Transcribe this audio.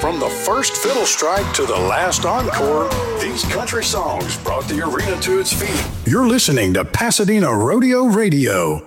From the first fiddle strike to the last encore, these country songs brought the arena to its feet. You're listening to Pasadena Rodeo Radio.